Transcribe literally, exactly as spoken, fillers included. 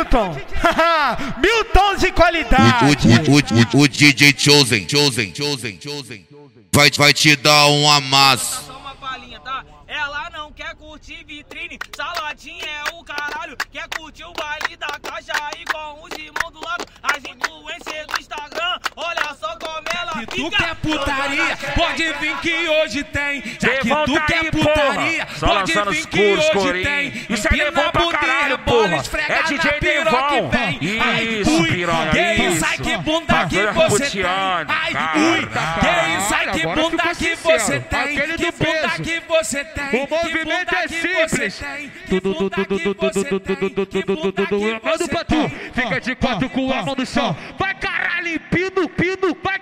Milton. Milton de qualidade. O, o, o, o, o D J Chosen, Chosen, Chosen, Chosen vai, vai te dar um amasso. Só uma palhinha, tá? Ela não quer curtir vitrine, saladinha é o caralho. Quer curtir o baile da caixa aí com os irmãos do lado. As influências do Instagram, olha só como ela Se fica. tu quer putaria, pode vir que hoje tem. Já que Levanta tu quer aí, putaria, porra. Só pode lançando vir os que coros, hoje corinho. tem. Isso é Devon pra caralho, porra. É D J Devon. Isso, piranha, que isso. isso, ai que bunda que Bagulho você tem. roteando, Ai, cara. ui, que isso, ai que Agora bunda ficou que sincero. você tem. Aquele Que do bunda peso. que você tem. O movimento é simples. Tudo, tudo, tudo, tudo, tudo, tudo, tudo, tudo. Manda pra tu. Fica de quatro com a mão no chão. Vai caralho, pino, pino, vai